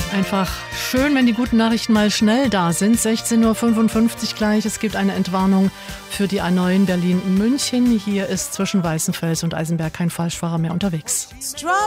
Einfach schön, wenn die guten Nachrichten mal schnell da sind. 16.55 Uhr gleich. Es gibt eine Entwarnung für die A9 Berlin-München. Hier ist zwischen Weißenfels und Eisenberg kein Falschfahrer mehr unterwegs. Strawberry